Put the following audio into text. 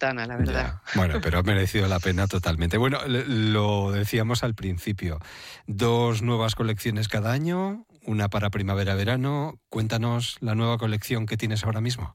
ventana, la verdad. Ya, bueno, pero ha merecido la pena totalmente. Bueno, lo decíamos al principio, 2 nuevas colecciones cada año, una para primavera-verano. Cuéntanos la nueva colección que tienes ahora mismo.